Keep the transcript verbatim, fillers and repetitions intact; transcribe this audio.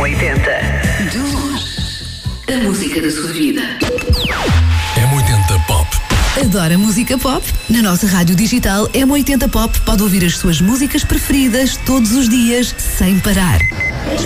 oitenta. A música da sua vida. M oitenta Pop. Adora música pop? Na nossa rádio digital M oitenta Pop pode ouvir as suas músicas preferidas todos os dias, sem parar.